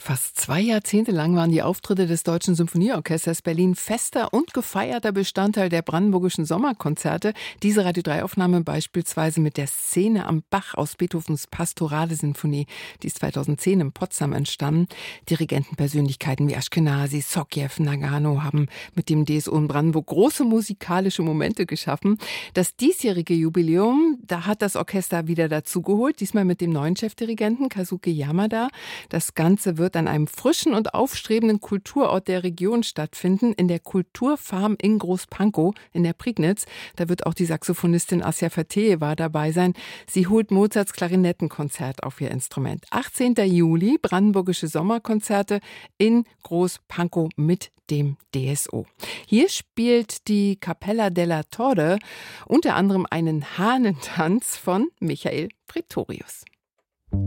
Fast 2 Jahrzehnte lang waren die Auftritte des Deutschen Symphonieorchesters Berlin fester und gefeierter Bestandteil der brandenburgischen Sommerkonzerte. Diese Radio 3-Aufnahme beispielsweise mit der Szene am Bach aus Beethovens Pastorale-Sinfonie, die ist 2010 in Potsdam entstanden. Dirigentenpersönlichkeiten wie Ashkenazy, Sokjew, Nagano haben mit dem DSO in Brandenburg große musikalische Momente geschaffen. Das diesjährige Jubiläum, da hat das Orchester wieder dazugeholt, diesmal mit dem neuen Chefdirigenten Kazuki Yamada. Das Ganze wird an einem frischen und aufstrebenden Kulturort der Region stattfinden, in der Kulturfarm in Großpankow in der Prignitz. Da wird auch die Saxophonistin Asja Fateheva dabei sein. Sie holt Mozarts Klarinettenkonzert auf ihr Instrument. 18. Juli, brandenburgische Sommerkonzerte in Großpankow mit dem DSO. Hier spielt die Capella della Torre unter anderem einen Hahnentanz von Michael Pretorius.